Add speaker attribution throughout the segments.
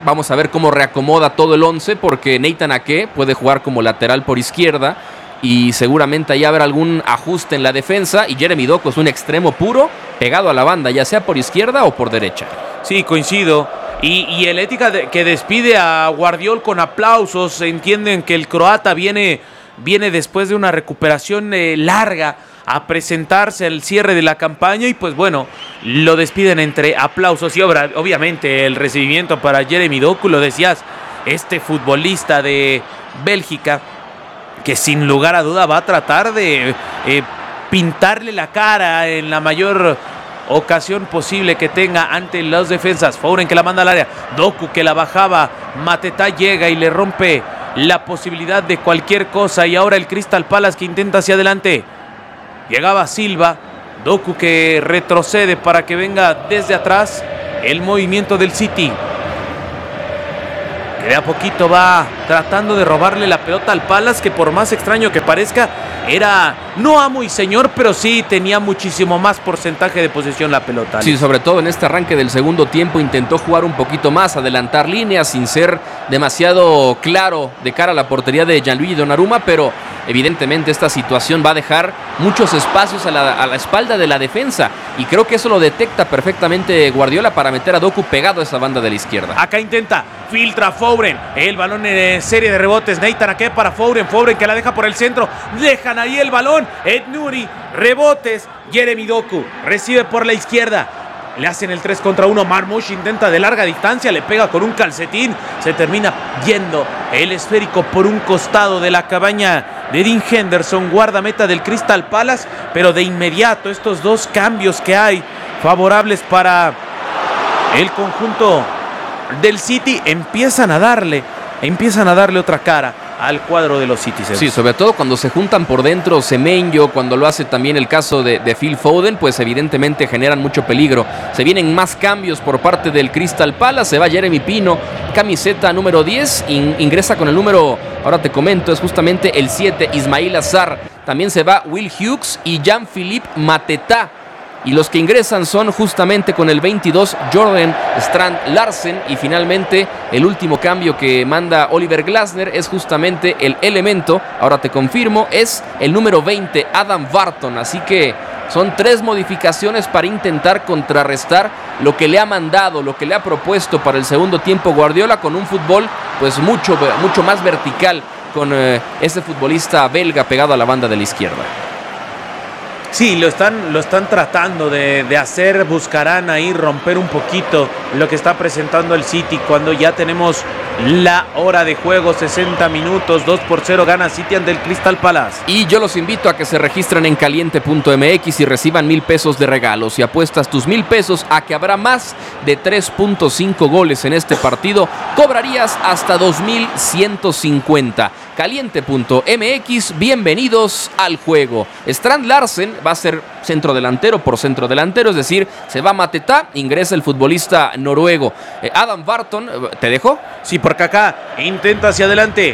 Speaker 1: Vamos a ver cómo reacomoda todo el 11, porque Nathan Ake puede jugar como lateral por izquierda y seguramente ahí habrá algún ajuste en la defensa, y Jeremy Doku es un extremo puro pegado a la banda, ya sea por izquierda o por derecha.
Speaker 2: Sí, coincido. Y el Ética que despide a Guardiol con aplausos. Entienden que el croata viene después de una recuperación larga a presentarse al cierre de la campaña, y pues bueno, lo despiden entre aplausos. Y obviamente el recibimiento para Jeremy Doku, lo decías, este futbolista de Bélgica que sin lugar a duda va a tratar de pintarle la cara en la mayor ocasión posible que tenga ante las defensas. Foden que la manda al área, Doku que la bajaba, Mateta llega y le rompe la posibilidad de cualquier cosa, y ahora el Crystal Palace que intenta hacia adelante. Llegaba Silva, Doku que retrocede para que venga desde atrás el movimiento del City, que de a poquito va tratando de robarle la pelota al Palace, que por más extraño que parezca, era no amo y señor, pero sí tenía muchísimo más porcentaje de posesión la pelota.
Speaker 1: Sí, sobre todo en este arranque del segundo tiempo intentó jugar un poquito más, adelantar líneas sin ser demasiado claro de cara a la portería de Gianluigi Donnarumma, pero evidentemente esta situación va a dejar muchos espacios a la espalda de la defensa, y creo que eso lo detecta perfectamente Guardiola para meter a Doku pegado a esa banda de la izquierda.
Speaker 2: Acá intenta, filtra Foden, el balón en serie de rebotes, Nathan Ake para Foden que la deja por el centro, dejan ahí el balón, Ed Nuri, rebotes, Jeremy Doku recibe por la izquierda, le hacen el 3 contra 1, Marmoush intenta de larga distancia, le pega con un calcetín, se termina yendo el esférico por un costado de la cabaña de Dean Henderson, guardameta del Crystal Palace, pero de inmediato estos dos cambios que hay favorables para el conjunto del City empiezan a darle otra cara al cuadro de los Citizens.
Speaker 1: Sí, sobre todo cuando se juntan por dentro Semenyo, cuando lo hace también el caso de Phil Foden, pues evidentemente generan mucho peligro. Se vienen más cambios por parte del Crystal Palace, se va Jeremy Pino, camiseta número 10, ingresa con el número, ahora te comento, es justamente el 7, Ismaila Sarr. También se va Will Hughes y Jean-Philippe Mateta. Y los que ingresan son justamente con el 22 Jordan Strand Larsen, y finalmente el último cambio que manda Oliver Glasner es justamente el elemento, ahora te confirmo, es el número 20 Adam Wharton. Así que son 3 modificaciones para intentar contrarrestar lo que le ha mandado, lo que le ha propuesto para el segundo tiempo Guardiola, con un fútbol pues mucho más vertical, con ese futbolista belga pegado a la banda de la izquierda.
Speaker 2: Sí, lo están tratando de hacer, buscarán ahí romper un poquito lo que está presentando el City cuando ya tenemos la hora de juego, 60 minutos, 2-0 gana City ante el Crystal Palace.
Speaker 1: Y yo los invito a que se registren en caliente.mx y reciban 1,000 pesos de regalo. Si apuestas tus 1,000 pesos a que habrá más de 3.5 goles en este partido, cobrarías hasta 2,150. Caliente.mx, bienvenidos al juego. Strand Larsen va a ser centrodelantero por centrodelantero, es decir, se va Mateta, ingresa el futbolista noruego. Adam Wharton, ¿te dejo?
Speaker 2: Sí, porque acá intenta hacia adelante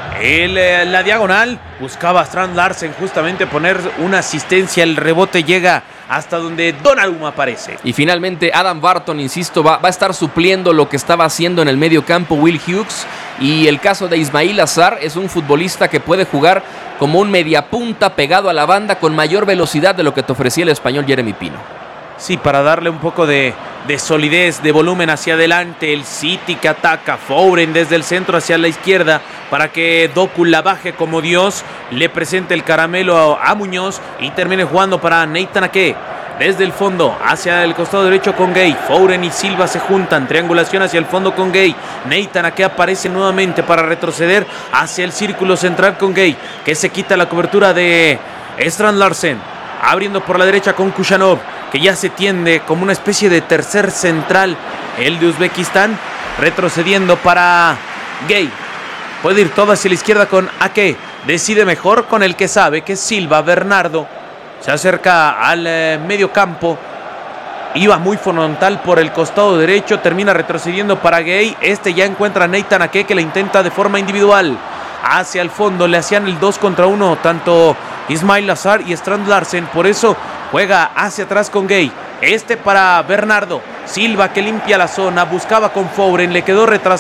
Speaker 2: la diagonal, buscaba Strand Larsen justamente poner una asistencia, el rebote llega hasta donde Donnarumma aparece.
Speaker 1: Y finalmente Adam Wharton, insisto, va a estar supliendo lo que estaba haciendo en el medio campo Will Hughes, y el caso de Ismaila Sarr es un futbolista que puede jugar como un mediapunta pegado a la banda con mayor velocidad de lo que te ofrecía el español Jeremy Pino.
Speaker 2: Sí, para darle un poco de solidez, de volumen hacia adelante. El City que ataca, Foden desde el centro hacia la izquierda para que Doku la baje como Dios, le presente el caramelo a Muñoz y termine jugando para Nathan Ake. Desde el fondo hacia el costado derecho con Gay, Foden y Silva se juntan, triangulación hacia el fondo con Gay. Nathan Ake aparece nuevamente para retroceder hacia el círculo central con Gay, que se quita la cobertura de Strand Larsen, abriendo por la derecha con Kushanov, que ya se tiende como una especie de tercer central, el de Uzbekistán, retrocediendo para Gay. Puede ir todo hacia la izquierda con Ake, decide mejor con el que sabe, que es Silva. Bernardo se acerca al medio campo, iba muy frontal por el costado derecho, termina retrocediendo para Gay. Este ya encuentra a Nathan Ake, que la intenta de forma individual. Hacia el fondo le hacían el 2 contra 1 tanto Ismaila Sarr y Strand Larsen, por eso juega hacia atrás con Gay. Este para Bernardo, Silva que limpia la zona, buscaba con Foden, le quedó retrasado.